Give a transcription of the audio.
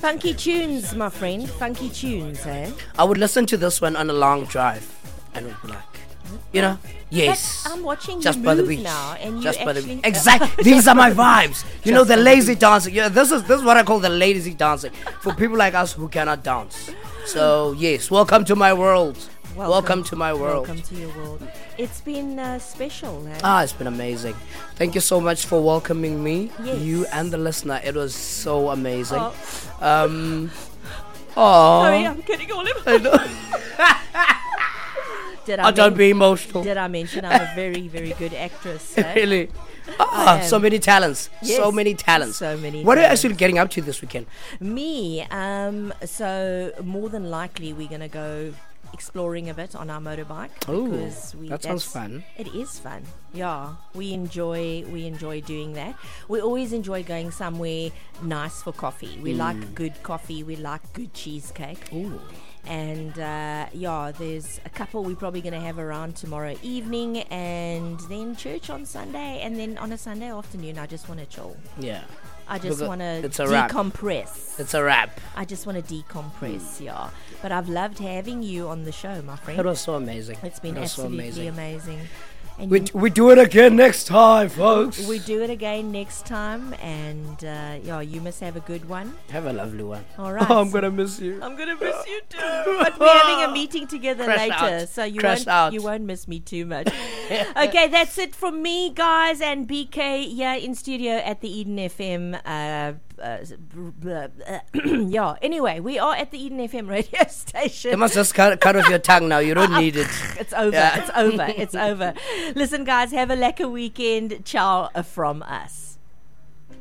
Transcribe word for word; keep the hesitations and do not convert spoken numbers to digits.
Funky tunes, my friend. Funky tunes, eh? I would listen to this one on a long drive, and it would be like, you know, yes. But I'm watching just you by the move beach. now, and you just actually by the beach. Exactly. These are my vibes. You know, the lazy dancing. Yeah, this is this is what I call the lazy dancing for people like us who cannot dance. So yes, welcome to my world. Welcome, welcome to my world. Welcome to your world. It's been uh, special. Eh? Ah, it's been amazing. Thank you so much for welcoming me, yes. you and the listener. It was so amazing. Oh. Um, oh. Sorry, I'm getting all I know. Did I oh, don't men- be emotional. Did I mention I'm a very, very good actress? Eh? Really? Ah, so many talents. Yes, so many talents. So many What talents. are you actually getting up to this weekend? Me, um, so more than likely we're going to go exploring a bit on our motorbike. Oh, because we, that sounds fun. It is fun. Yeah, we enjoy we enjoy doing that. We always enjoy going somewhere nice for coffee. We Mm. like good coffee. We like good cheesecake. Ooh. And uh, yeah, there's a couple we're probably going to have around tomorrow evening, and then church on Sunday, and then on a Sunday afternoon I just want to chill. Yeah. I just Because want to it's a wrap. decompress. It's a wrap. I just want to decompress, yeah. But I've loved having you on the show, my friend. It was so amazing. It's been it was so absolutely amazing. amazing. And We, you- we do it again next time, folks. we do it again next time, and uh, yeah, you must have a good one. Have a lovely one. All right. Oh, I'm going to miss you. I'm gonna miss you too. But we're having a meeting together Crash later, out. so you Crash won't out. you won't miss me too much. Okay, that's it from me, guys, and B K here in studio at the Eden F M. Uh, uh, yeah. Anyway, we are at the Eden F M radio station. You must just cut, cut off your tongue now. You don't need it. It's over. Yeah. It's over. It's over. Listen, guys, have a lekker weekend. Ciao from us.